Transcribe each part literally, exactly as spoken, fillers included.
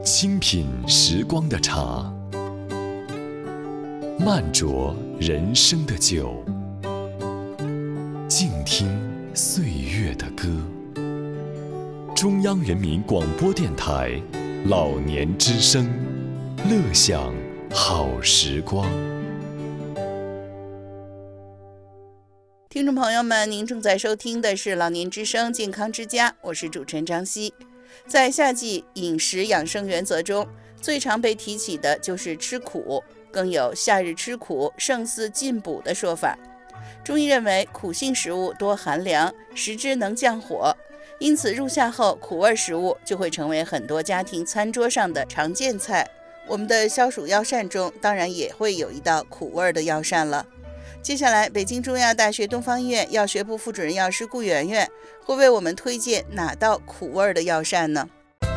轻品时光的茶，慢酌人生的酒，静听岁月的歌。中央人民广播电台老年之声，乐享好时光。 听众朋友们，您正在收听的是老年之声健康之家，我是主持人张希。在夏季饮食养生原则中，最常被提起的就是吃苦，更有夏日吃苦胜似进补的说法。中医认为苦性食物多寒凉，食之能降火，因此入夏后苦味食物就会成为很多家庭餐桌上的常见菜。我们的消暑药膳中当然也会有一道苦味的药膳了。接下来，北京中医药大学东方医院药学部副主任药师顾媛媛会为我们推荐哪道苦味的药膳呢？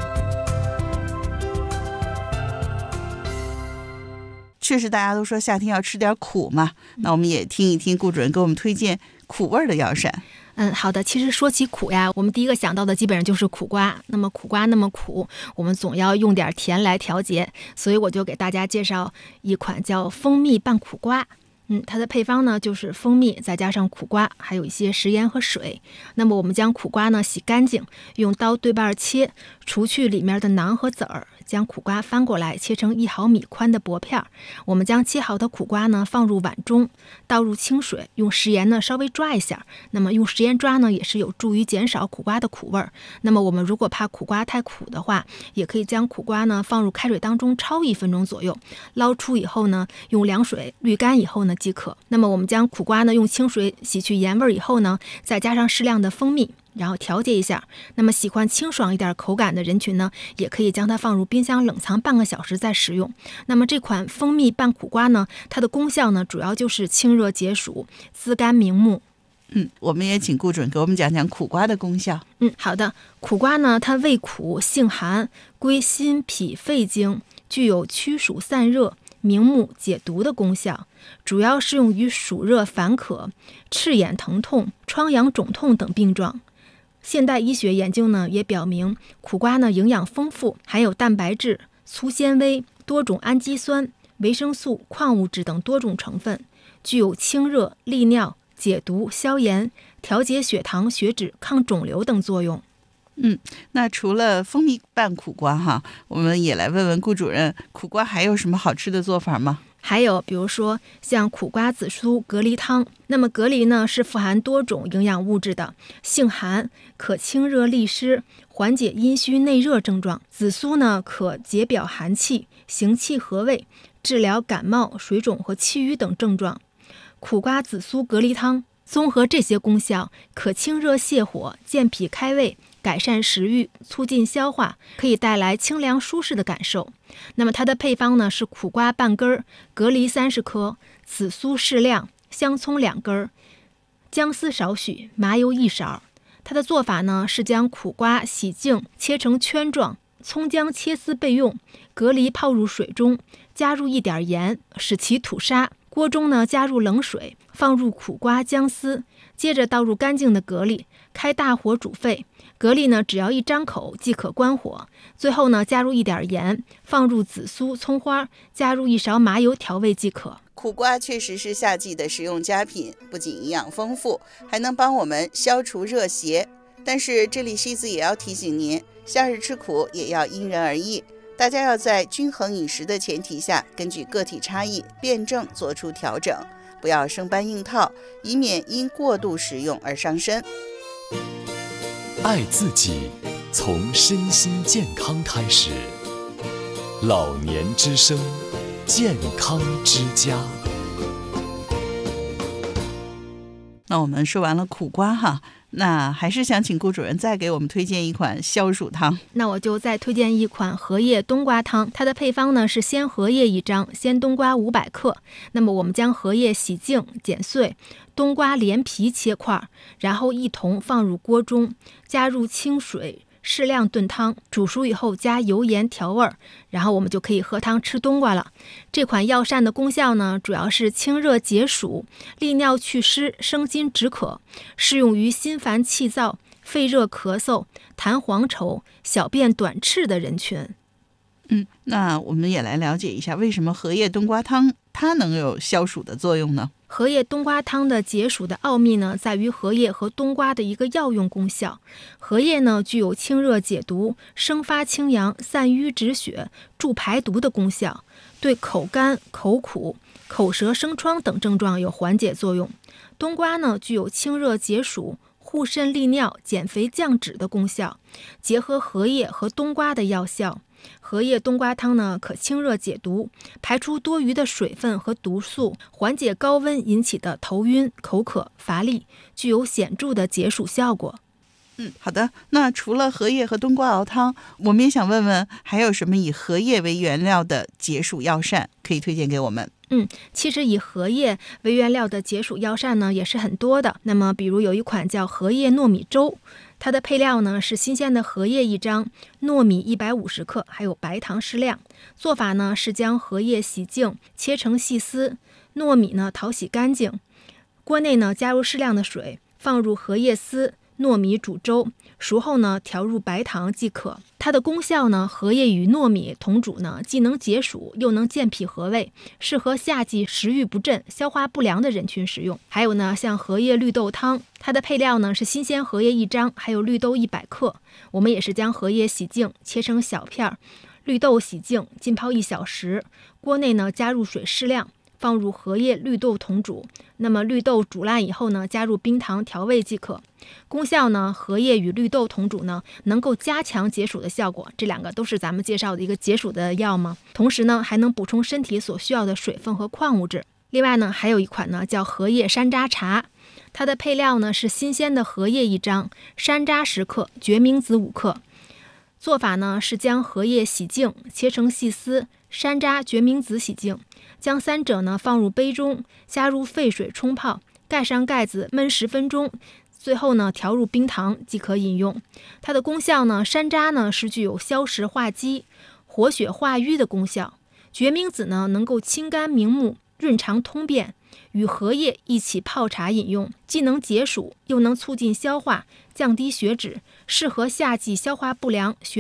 确实大家都说夏天要吃点苦嘛，那我们也听一听顾主任给我们推荐苦味的药膳。 嗯，好的。其实说起苦呀，我们第一个想到的基本上就是苦瓜。那么苦瓜那么苦，我们总要用点甜来调节，所以我就给大家介绍一款叫蜂蜜拌苦瓜。嗯，它的配方呢就是蜂蜜再加上苦瓜，还有一些食盐和水。那么我们将苦瓜呢洗干净，用刀对半切，除去里面的囊和籽儿，将苦瓜翻过来切成一毫米宽的薄片。我们将切好的苦瓜呢放入碗中，倒入清水，用食盐呢稍微抓一下。那么用食盐抓呢也是有助于减少苦瓜的苦味儿。那么我们如果怕苦瓜太苦的话，也可以将苦瓜呢放入开水当中焯一分钟左右，捞出以后呢用凉水滤干以后呢即可。那么我们将苦瓜呢用清水洗去盐味以后呢，再加上适量的蜂蜜，然后调节一下。那么喜欢清爽一点口感的人群呢，也可以将它放入冰箱冷藏半个小时再食用。那么这款蜂蜜拌苦瓜呢，它的功效呢主要就是清热解暑、滋肝明目。 嗯，我们也请顾准给我们讲讲苦瓜的功效。 嗯，好的。苦瓜呢，它味苦性寒，归心脾肺经，具有驱暑散热、明目解毒的功效，主要适用于暑热烦渴、赤眼疼痛、疮疡肿痛等病状。现代医学研究呢也表明，苦瓜呢营养丰富，含有蛋白质、粗纤维、多种氨基酸、维生素、矿物质等多种成分，具有清热、利尿、解毒、消炎、调节血糖、血脂、抗肿瘤等作用。 嗯，那除了蜂蜜拌苦瓜哈，我们也来问问顾主任，苦瓜还有什么好吃的做法吗？ 还有比如说像苦瓜紫苏蛤蜊汤。那么蛤蜊呢是富含多种营养物质的，性寒，可清热利湿，缓解阴虚内热症状。紫苏呢可解表寒气，行气和胃，治疗感冒、水肿和气郁等症状。苦瓜紫苏蛤蜊汤综合这些功效，可清热泻火、健脾开胃，改善食欲，促进消化，可以带来清凉舒适的感受。那么它的配方呢是苦瓜半根，蛤蜊三十克，紫苏适量，香葱两根，姜丝少许，麻油一勺。它的做法呢是将苦瓜洗净，切成圈状，葱姜切丝备用，蛤蜊泡入水中，加入一点盐，使其吐沙。锅中呢加入冷水，放入苦瓜、姜丝，接着倒入干净的蛤蜊，开大火煮沸。蛤蜊呢只要一张口即可关火。最后呢加入一点盐，放入紫苏、葱花，加入一勺麻油调味即可。 苦瓜确实是夏季的食用佳品，不仅营养丰富，还能帮我们消除热邪。但是这里西子也要提醒您，夏日吃苦也要因人而异，大家要在均衡饮食的前提下，根据个体差异辩证做出调整，不要生搬硬套，以免因过度食用而伤身。 爱自己，从身心健康开始。老年之声，健康之家。 那我们说完了苦瓜哈，那还是想请顾主任再给我们推荐一款消暑汤。 那我就再推荐一款荷叶冬瓜汤，它的配方呢是鲜荷叶一张，鲜冬瓜五百克。那么我们将荷叶洗净剪碎，冬瓜连皮切块，然后一同放入锅中，加入清水，适量炖汤，煮熟以后加油盐调味，然后我们就可以喝汤吃冬瓜了。这款药膳的功效呢，主要是清热解暑、利尿祛湿、生津止渴，适用于心烦气躁、肺热咳嗽、痰黄稠、小便短赤的人群。 嗯，那我们也来了解一下，为什么荷叶冬瓜汤它能有消暑的作用呢？ 荷叶冬瓜汤的解暑的奥秘呢，在于荷叶和冬瓜的一个药用功效。荷叶呢，具有清热解毒、生发清阳、散瘀止血、助排毒的功效，对口干、口苦、口舌生疮等症状有缓解作用。冬瓜呢，具有清热解暑、护肾利尿、减肥降脂的功效。结合荷叶和冬瓜的药效，荷叶冬瓜汤呢，可清热解毒，排出多余的水分和毒素，缓解高温引起的头晕、口渴、乏力，具有显著的解暑效果。 嗯，好的。那除了荷叶和冬瓜熬汤，我们也想问问，还有什么以荷叶为原料的解暑药膳可以推荐给我们？ 嗯，其实以荷叶为原料的解暑药膳呢也是很多的。那么，比如有一款叫荷叶糯米粥，它的配料呢是新鲜的荷叶一张，糯米一百五十克，还有白糖适量。做法呢是将荷叶洗净，切成细丝，糯米呢淘洗干净，锅内呢加入适量的水，放入荷叶丝、糯米煮粥，熟后呢调入白糖即可。它的功效呢，荷叶与糯米同煮呢，既能解暑又能健脾和胃，适合夏季食欲不振、消化不良的人群食用。还有呢，像荷叶绿豆汤，它的配料呢是新鲜荷叶一张，还有绿豆一百克。我们也是将荷叶洗净，切成小片，绿豆洗净，浸泡一小时，锅内呢加入水适量，放入荷叶、绿豆同煮。那么绿豆煮烂以后呢，加入冰糖调味即可。功效呢，荷叶与绿豆同煮呢，能够加强解暑的效果。这两个都是咱们介绍的一个解暑的药嘛。同时呢，还能补充身体所需要的水分和矿物质。另外呢，还有一款呢叫荷叶山楂茶，它的配料呢是新鲜的荷叶一张，山楂十克，决明子五克。做法呢是将荷叶洗净，切成细丝，山楂、决明子洗净，将三者呢放入杯中，加入沸水冲泡，盖上盖子焖十分钟，最后呢调入冰糖即可饮用。它的功效呢，山楂呢是具有消食化积、活血化瘀的功效，决明子呢能够清肝明目、润肠通便，与荷叶一起泡茶饮用，既能解暑，又能促进消化，降低血脂，适合夏季消化不良、血